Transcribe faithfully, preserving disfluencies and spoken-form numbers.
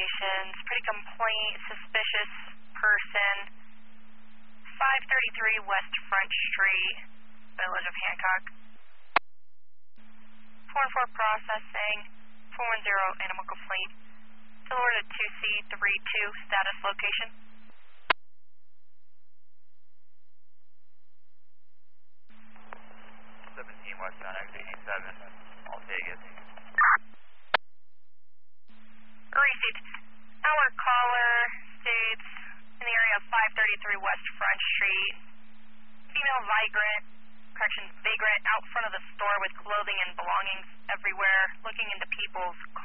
locations. Pretty complaint, suspicious person. five thirty-three West Front Street, Village of Hancock. four one four processing. four one zero animal complaint. Florida two C three two, status location. seventeen westbound exit eighty-seven. I'll take it. Received. Our caller states in the area of five thirty-three West Front Street. Female vagrant, correction, vagrant out front of the store with clothing and belongings everywhere, looking into people's